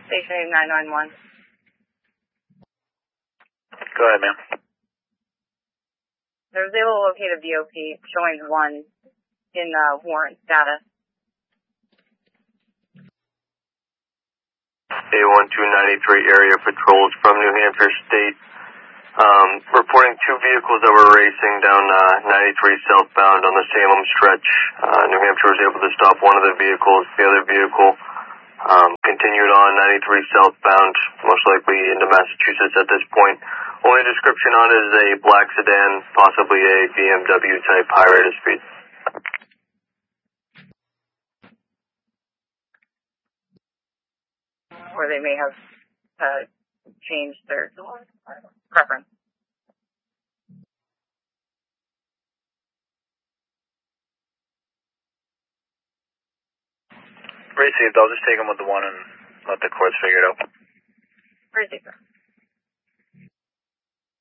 Station 991. Go ahead, ma'am. I was able to locate a VOP showing 1 in warrant status. A1293 area patrols from New Hampshire State. Reporting 2 vehicles that were racing down 93 southbound on the Salem stretch. New Hampshire was able to stop one of the vehicles. The other vehicle continued on 93 southbound, most likely into Massachusetts at this point. Only description on it is a black sedan, possibly a BMW type high rate of speed. Or they may have changed their preference. Received. I'll just take them with the 1 and let the courts figure it out. Received, sir.